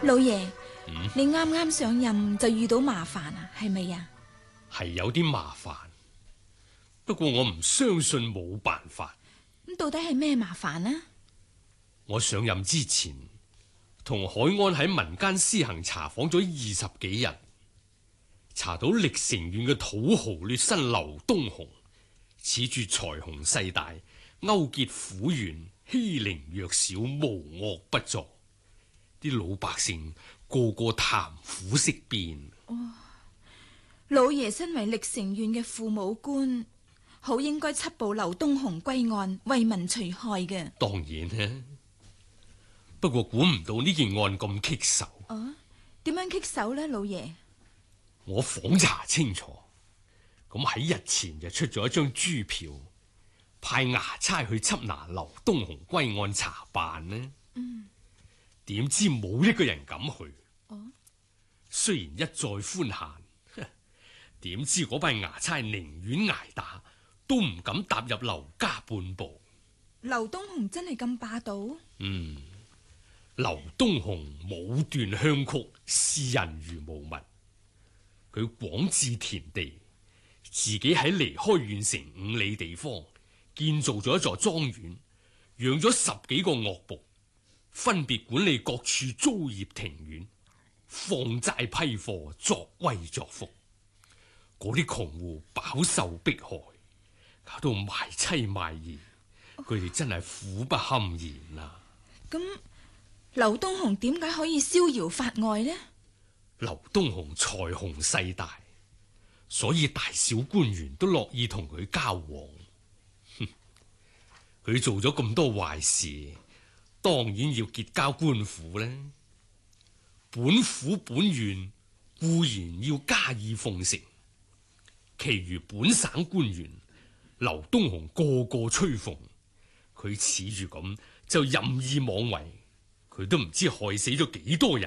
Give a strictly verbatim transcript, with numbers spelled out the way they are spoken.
老爺， 嗯， 你啱啱上任就遇到麻煩啊，係咪啊？ 係有啲麻煩，不過我唔相信冇辦法。 咁到底係咩麻煩啊？ 我上任之前，同海安喺民間私行查訪咗二十幾人，查到歷城縣嘅土豪劣紳劉東雄，恃住財雄勢大，勾結府員，欺凌弱小，無惡不作。啲老百姓個個談虎色變。 老爺身為歷城縣嘅父母官，好應該緝捕劉東雄歸案，為民除害嘅。 當然啦，不過估唔到呢件案咁棘手。 哦，點樣棘手呢？老爺， 我訪查清楚，咁喺日前就出咗一張朱票，派衙差去緝拿劉東雄歸案查辦呢。 嗯， 點知冇一個人敢去。 哦， 雖然一再寬限，點知嗰班衙差寧願挨打，都唔敢踏入劉家半步。 劉東雄真係咁霸道？ 嗯，劉東雄武斷鄉曲，視人如無物。佢廣置田地，自己喺離開縣城五里地方建造咗一座莊園，養咗十幾個惡僕，分別管理各處租業庭院，放債批貨，作威作福。嗰啲窮戶飽受迫害，搞到賣妻賣兒，佢哋真係苦不堪言啊！ 咁劉東雄點解可以逍遙法外呢？ 劉東雄財雄勢大，所以大小官員都樂意同佢交往。哼，佢做咗咁多壞事，當然要結交官府呢。本府本縣固然要加以奉承，其餘本省官員，劉東雄個個吹捧，佢恃住咁就任意妄為，佢都唔知害死咗幾多人。